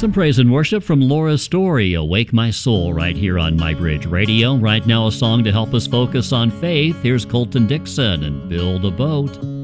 Some praise and worship from Laura Story, Awake My Soul, right here on My Bridge Radio. Right now, a song to help us focus on faith. Here's Colton Dixon and Build a Boat.